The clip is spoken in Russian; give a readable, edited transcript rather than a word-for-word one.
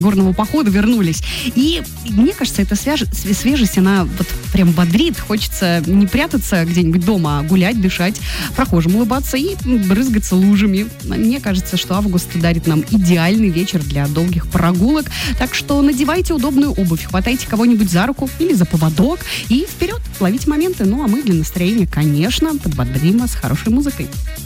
горного похода вернулись. И мне кажется, эта свежесть, она вот прям бодрит. Хочется не прятаться где-нибудь дома, а гулять, дышать, прохожим улыбаться и брызгаться лужами. Мне кажется, что август дарит нам идеальный вечер для долгих прогулок. Так что надевайте удобную обувь, хватайте кого-нибудь за руку или за поводок и вперед, ловите моменты. Ну а мы для настроения, конечно, подбодрим вас хорошей музыкой.